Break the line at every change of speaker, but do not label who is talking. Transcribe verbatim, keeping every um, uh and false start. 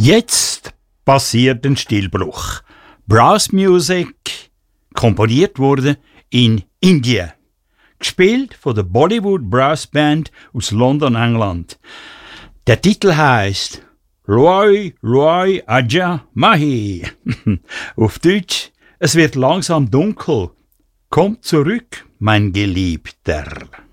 Jetzt passiert ein Stilbruch. Brass Music, komponiert wurde in Indien. Gespielt von der Bollywood Brass Band aus London, England. Der Titel heißt Roy, Roy, Aja, Mahi. Auf Deutsch, es wird langsam dunkel. Komm zurück, mein Geliebter.